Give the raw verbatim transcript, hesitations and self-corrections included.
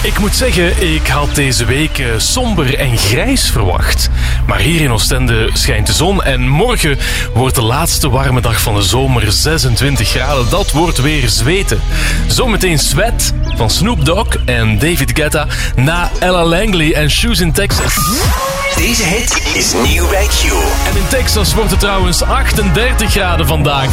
Ik moet zeggen, ik had deze week uh, somber en grijs verwacht. Maar hier in Oostende schijnt de zon en morgen wordt de laatste warme dag van de zomer zesentwintig graden. Dat wordt weer zweten. Zometeen Sweat van Snoop Dogg en David Guetta na Ella Langley en Shoes in Texas. Deze hit is nieuw bij Q. En in Texas wordt het trouwens achtendertig graden vandaag.